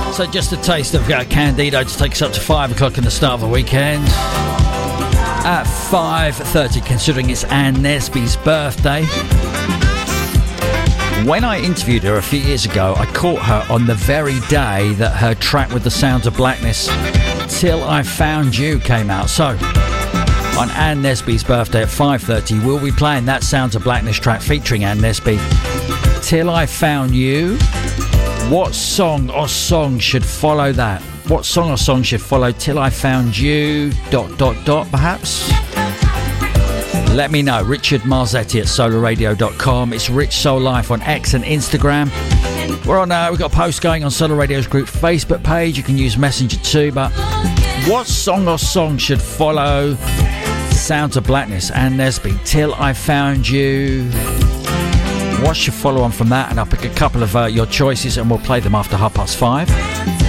So just a taste of Candido to take us up to 5 o'clock in the start of the weekend. At 5:30, considering it's Ann Nesby's birthday. When I interviewed her a few years ago, I caught her on the very day that her track with the Sounds of Blackness, Till I Found You, came out. So, on Ann Nesby's birthday at 5:30, we'll be playing that Sounds of Blackness track featuring Ann Nesby, Till I Found You. What song or songs should follow that? What song or song should follow Till I Found You... ... perhaps? Let me know. Richard Marzetti at solarradio.com. It's Rich Soul Life on X and Instagram. We're on. We've got a post going on Solar Radio's group Facebook page. You can use Messenger too. But what song or song should follow Sounds of Blackness and Nesby, Till I Found You? What should follow on from that? And I'll pick a couple of your choices and we'll play them after 5:30.